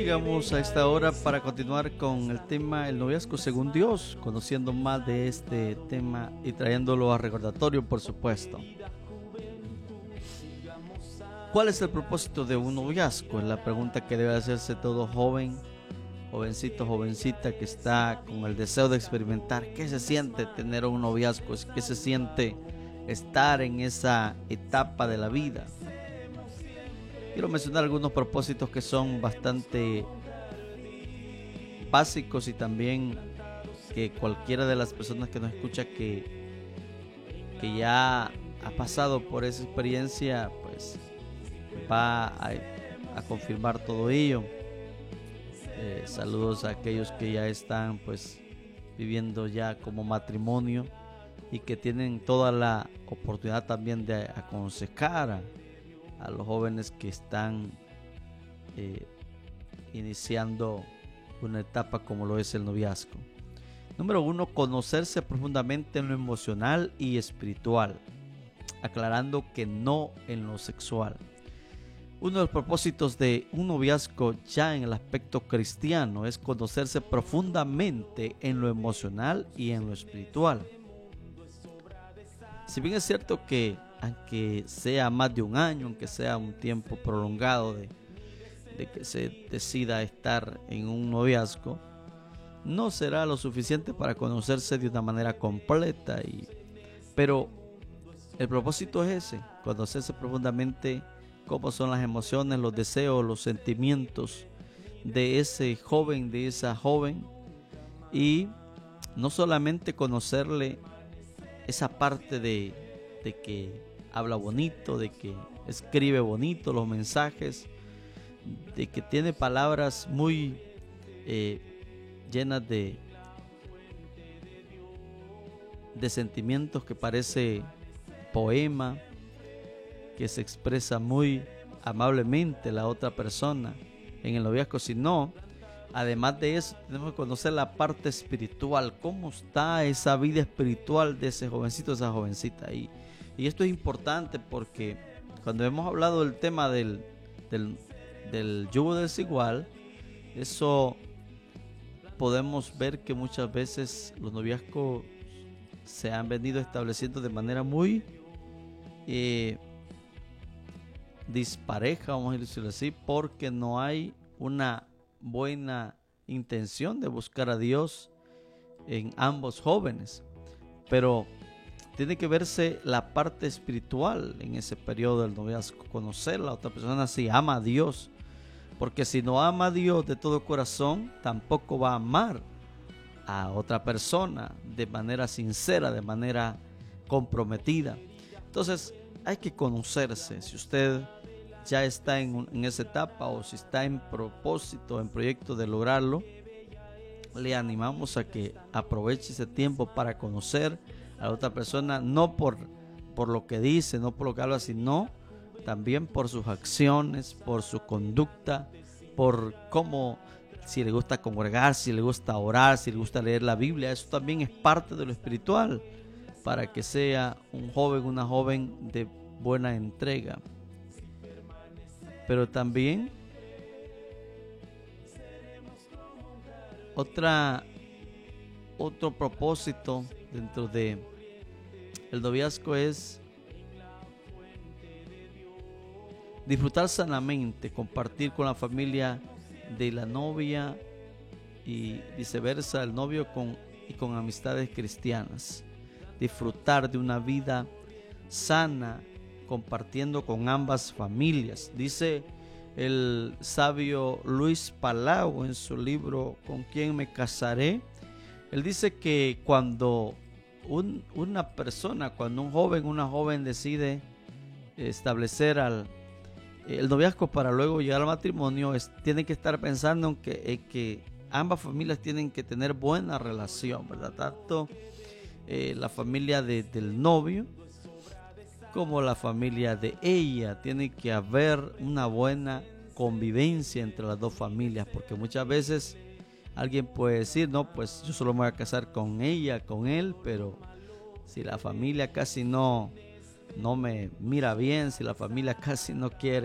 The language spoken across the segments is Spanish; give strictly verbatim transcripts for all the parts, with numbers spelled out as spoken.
llegamos a esta hora para continuar con el tema el noviazgo según Dios, conociendo más de este tema y trayéndolo a recordatorio, por supuesto. ¿Cuál es el propósito de un noviazgo? Es la pregunta que debe hacerse todo joven, jovencito, jovencita que está con el deseo de experimentar qué se siente tener un noviazgo, qué se siente estar en esa etapa de la vida. Quiero mencionar algunos propósitos que son bastante básicos y también que cualquiera de las personas que nos escucha que, que ya ha pasado por esa experiencia pues va a, a confirmar todo ello. Eh, saludos a aquellos que ya están pues viviendo ya como matrimonio y que tienen toda la oportunidad también de aconsejar a, a los jóvenes que están eh, iniciando una etapa como lo es el noviazgo. Número uno, conocerse profundamente en lo emocional y espiritual, aclarando que no en lo sexual. Uno de los propósitos de un noviazgo ya en el aspecto cristiano es conocerse profundamente en lo emocional y en lo espiritual. Si bien es cierto que aunque sea más de un año, aunque sea un tiempo prolongado de, de que se decida estar en un noviazgo, no será lo suficiente para conocerse de una manera completa. Y, pero el propósito es ese, conocerse profundamente cómo son las emociones, los deseos, los sentimientos de ese joven, de esa joven, y no solamente conocerle esa parte de, de que habla bonito, de que escribe bonito los mensajes, de que tiene palabras muy eh, llenas de, de sentimientos que parece poema, que se expresa muy amablemente la otra persona en el noviazgo, sino además de eso tenemos que conocer la parte espiritual, cómo está esa vida espiritual de ese jovencito, de esa jovencita. Y, y esto es importante porque cuando hemos hablado del tema del, del, del yugo desigual, eso podemos ver que muchas veces los noviazgos se han venido estableciendo de manera muy eh, dispareja, vamos a decirlo así, porque no hay una buena intención de buscar a Dios en ambos jóvenes. Pero tiene que verse la parte espiritual en ese periodo del noviazgo, conocer a la otra persona si ama a Dios, porque si no ama a Dios de todo corazón, tampoco va a amar a otra persona de manera sincera, de manera comprometida. Entonces hay que conocerse. Si usted ya está en, en esa etapa o si está en propósito, en proyecto de lograrlo, le animamos a que aproveche ese tiempo para conocer a la otra persona, no por, por lo que dice, no por lo que habla, sino también por sus acciones, por su conducta, por cómo, si le gusta congregar, si le gusta orar, si le gusta leer la Biblia. Eso también es parte de lo espiritual para que sea un joven, una joven de buena entrega. Pero también otra, otro propósito dentro de el noviazgo es disfrutar sanamente, compartir con la familia de la novia y viceversa, el novio con, y con amistades cristianas. Disfrutar de una vida sana, compartiendo con ambas familias. Dice el sabio Luis Palau en su libro ¿Con quién me casaré? Él dice que cuando un, una persona, cuando un joven, una joven decide establecer al, el noviazgo para luego llegar al matrimonio, es, tiene que estar pensando en que, en que ambas familias tienen que tener buena relación, ¿verdad? Tanto eh, la familia de, del novio como la familia de ella. Tiene que haber una buena convivencia entre las dos familias, porque muchas veces alguien puede decir, no, pues yo solo me voy a casar con ella, con él, pero si la familia casi no, no me mira bien, si la familia casi no quiere,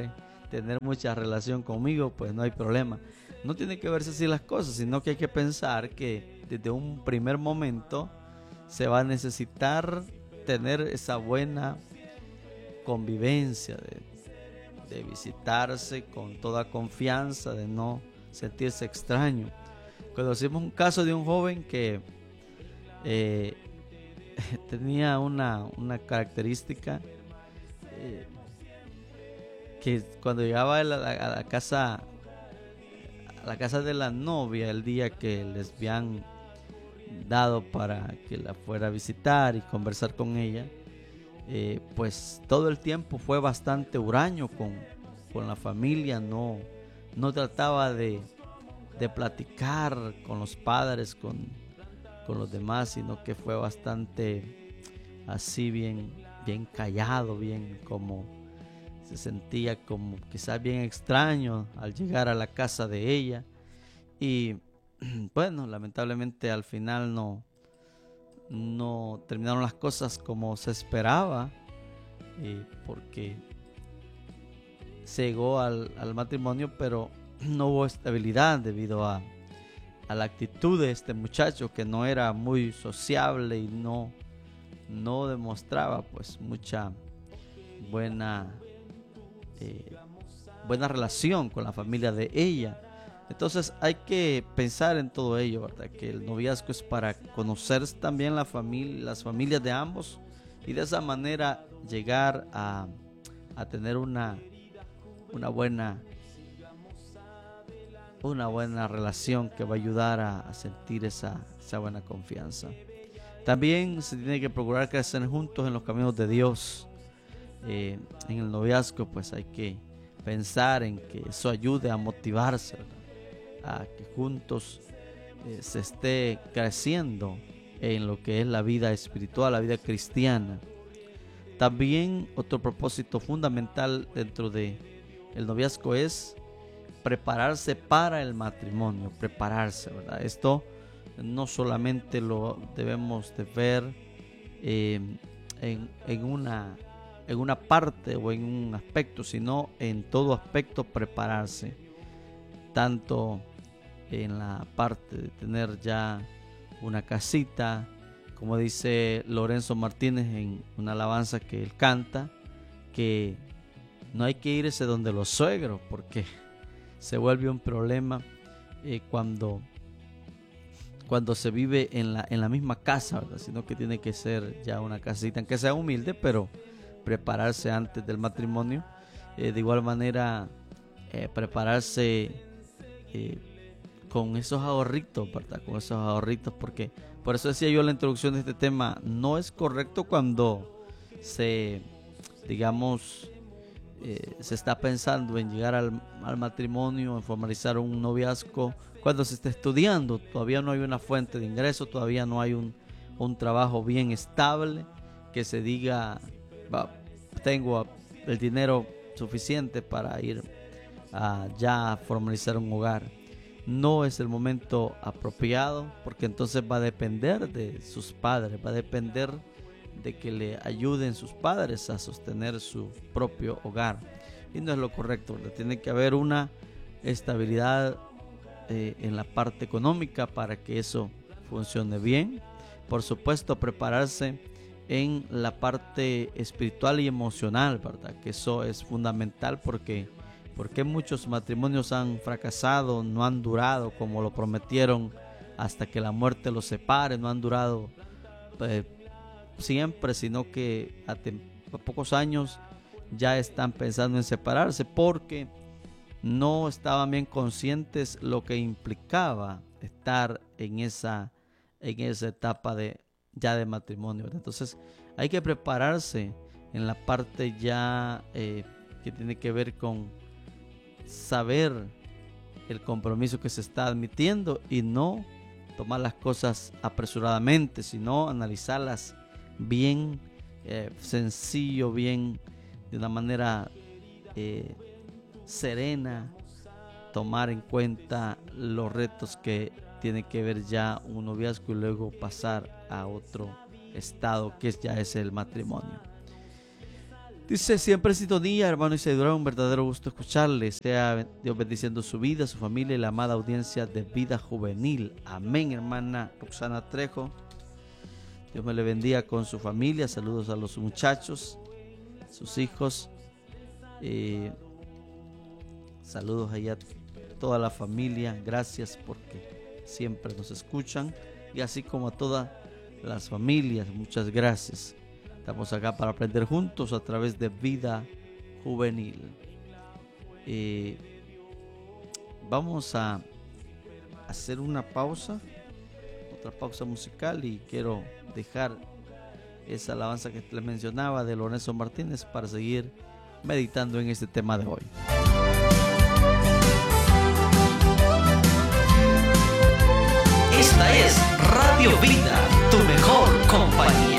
tener mucha relación conmigo, pues no hay problema. No tiene que verse así las cosas, sino que hay que pensar que desde un primer momento se va a necesitar tener esa buena convivencia, de, de visitarse con toda confianza, de no sentirse extraño. Conocimos un caso de un joven que eh, tenía una, una característica eh, que cuando llegaba a la, a la casa a la casa de la novia, el día que les habían dado para que la fuera a visitar y conversar con ella, eh, pues todo el tiempo fue bastante huraño con, con la familia, no, no trataba de, de platicar con los padres, con, con los demás, sino que fue bastante así bien, bien callado, bien como se sentía como quizás bien extraño al llegar a la casa de ella. Y bueno, lamentablemente al final no, no terminaron las cosas como se esperaba, eh, porque se llegó al, al matrimonio, pero no hubo estabilidad debido a, a la actitud de este muchacho, que no era muy sociable y no, no demostraba pues mucha buena eh, buena relación con la familia de ella. Entonces hay que pensar en todo ello, ¿verdad? Que el noviazgo es para conocer también la familia, las familias de ambos, y de esa manera llegar a, a tener una, una buena una buena relación que va a ayudar a, a sentir esa, esa buena confianza. También se tiene que procurar crecer juntos en los caminos de Dios. Eh, en el noviazgo pues hay que pensar en que eso ayude a motivarse, ¿verdad? A que juntos eh, se esté creciendo en lo que es la vida espiritual, la vida cristiana. También otro propósito fundamental dentro de el noviazgo es prepararse para el matrimonio, prepararse, ¿verdad? Esto no solamente lo debemos de ver eh, en, en una en una parte o en un aspecto, sino en todo aspecto prepararse, tanto en la parte de tener ya una casita, como dice Lorenzo Martínez en una alabanza que él canta, que no hay que irse donde los suegros, porque se vuelve un problema eh, cuando, cuando se vive en la, en la misma casa, ¿verdad? Sino que tiene que ser ya una casita, aunque sea humilde, pero prepararse antes del matrimonio. Eh, de igual manera, eh, prepararse eh, con esos ahorritos, ¿verdad? Con esos ahorritos, porque por eso decía yo en la introducción de este tema, no es correcto cuando se, digamos, eh, se está pensando en llegar al, al matrimonio, en formalizar un noviazgo, cuando se está estudiando, todavía no hay una fuente de ingreso, todavía no hay un, un trabajo bien estable, que se diga, va, tengo el dinero suficiente para ir a ya formalizar un hogar. No es el momento apropiado, porque entonces va a depender de sus padres, va a depender de que le ayuden sus padres a sostener su propio hogar, y no es lo correcto, ¿verdad? Tiene que haber una estabilidad eh, en la parte económica para que eso funcione bien. Por supuesto, prepararse en la parte espiritual y emocional, ¿verdad? Que eso es fundamental, porque, porque muchos matrimonios han fracasado, no han durado como lo prometieron hasta que la muerte los separe, no han durado eh, siempre, sino que a, tem- a pocos años ya están pensando en separarse, porque no estaban bien conscientes lo que implicaba estar en esa, en esa etapa de ya de matrimonio, ¿verdad? Entonces hay que prepararse en la parte ya eh, que tiene que ver con saber el compromiso que se está admitiendo y no tomar las cosas apresuradamente, sino analizarlas bien eh, sencillo, bien de una manera eh, serena, tomar en cuenta los retos que tiene que ver ya un noviazgo y luego pasar a otro estado que ya es el matrimonio. Dice, siempre en sintonía, hermano Isidro, un verdadero gusto escucharle. Sea Dios bendiciendo su vida, su familia y la amada audiencia de Vida Juvenil. Amén, hermana Roxana Trejo. Dios me le bendiga con su familia. Saludos a los muchachos, sus hijos. Eh, saludos allá a toda la familia. Gracias porque siempre nos escuchan. Y así como a todas las familias, muchas gracias. Estamos acá para aprender juntos a través de Vida Juvenil. Eh, vamos a hacer una pausa, otra pausa musical, y quiero dejar esa alabanza que les mencionaba de Lorenzo Martínez para seguir meditando en este tema de hoy. Esta es Radio Vida, tu mejor compañía.